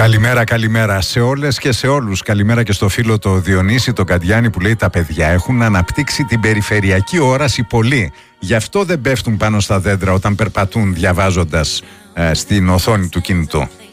Καλημέρα σε όλες και σε όλους. Καλημέρα και στο φίλο το Διονύση το Καντιάνη που λέει: τα παιδιά έχουν αναπτύξει την περιφερειακή όραση πολύ. Γι' αυτό δεν πέφτουν πάνω στα δέντρα όταν περπατούν διαβάζοντας στην οθόνη του κινητού.